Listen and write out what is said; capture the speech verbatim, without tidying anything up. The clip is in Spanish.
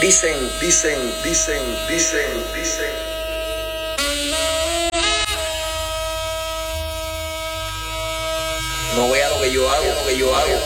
Dicen, dicen, dicen, dicen, dicen. No vea lo que yo hago, lo que yo hago.